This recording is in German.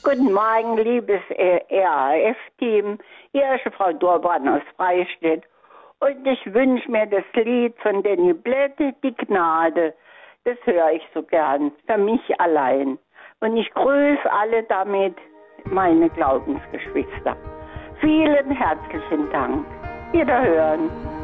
Guten Morgen, liebes RAF-Team. Hier ist Frau Dorban aus Freistedt. Und ich wünsche mir das Lied von Danny Blatt, Die Gnade. Das höre ich so gern, für mich allein. Und ich grüße alle damit, meine Glaubensgeschwister. Vielen herzlichen Dank. Wiederhören.